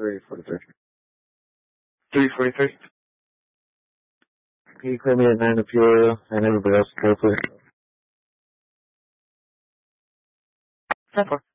343. 343. Can you clear me at 9 Imperial and everybody else clear, please? 10-4.